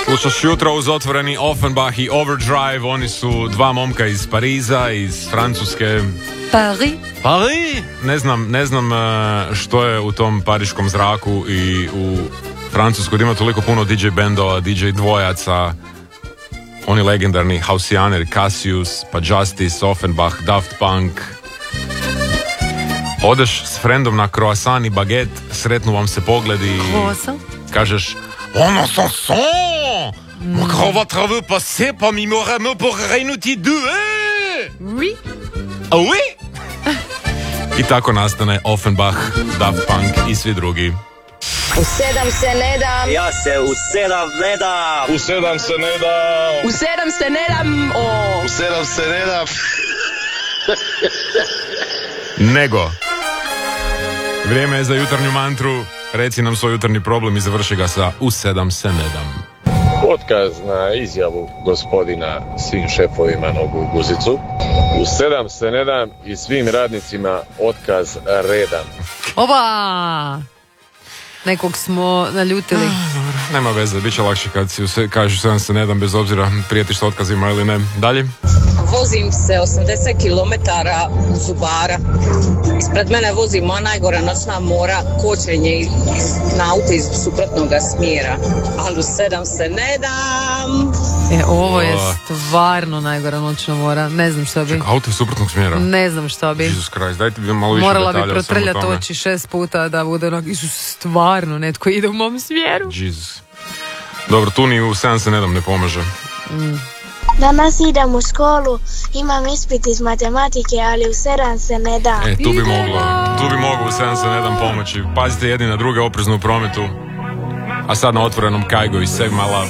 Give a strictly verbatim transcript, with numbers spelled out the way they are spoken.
Slušaš jutro uz otvoreni Offenbach i Overdrive. Oni su dva momka iz Pariza, iz Francuske. Paris? Paris? Ne znam, ne znam što je u tom pariškom zraku i u Francuskoj, da ima toliko puno D J bendova, D J dvojaca, oni legendarni Hausianer, Cassius, pa Justice, Offenbach, Daft Punk. Odeš s frendom na croissant i baguette, sretnu vam se pogledi i Croissant? kažeš on s'en sent! Mon grand va travaux passer parmi mon rameau pour rien ti deux! Oui? Ah oui? I tako nastane Offenbach, Daft Punk i svi drugi. U sedam se ne dam. Ja se u sedam ne dam. U sedam se ne dam. U sedam se ne dam. O. U sedam se ne dam. Nego. Vrijeme je za jutarnju mantru. Reci nam svoj jutarnji problem i završi ga sa u sedam se ne dam. Otkaz na izjavu gospodina svim šefovima Nogu i Guzicu. U sedam se ne dam i svim radnicima otkaz redan. Oba! Nekog smo naljutili. Nema veze, bit će lakše kad si se, kažeš sedam se ne dam, bez obzira prijetiš s otkazima ili ne. Dalje? Vozim se osamdeset kilometara u Zubara. Ispred mene vozi moja najgora noćna mora, kočenje iz, na auto iz suprotnog smjera. Ali u sedam se ne dam. E, ovo je stvarno najgora noćna mora. Ne znam što bi. Ček, auto iz suprotnog smjera. Ne znam što bi. Jesus Christ, dajte bi malo više Morala detalja bi o svemu protrljati tome. oči šest puta da bude onak, Isus, stvarno netko ide u mom smjeru. Jesus. Dobro, tu ni u sedam se ne dam ne pomaže. Mm. Danas idem u školu, imam ispit iz matematike, ali u sedam se ne dam. E, tu bi moglo, tu bi moglo u sedam se ne dam pomoći. Pazite jedni na druge, oprezno u prometu. A sad na otvorenom Kaigo i Save My Love.